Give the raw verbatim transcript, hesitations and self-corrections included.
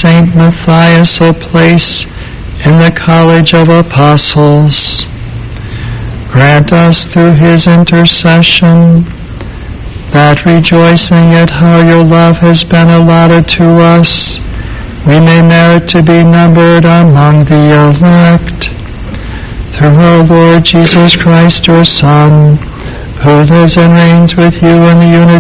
Saint Matthias a place in the college of apostles. Grant us through his intercession that, rejoicing at how your love has been allotted to us, we may merit to be numbered among the elect. Through our Lord Jesus Christ, your Son, who lives and reigns with you in the unity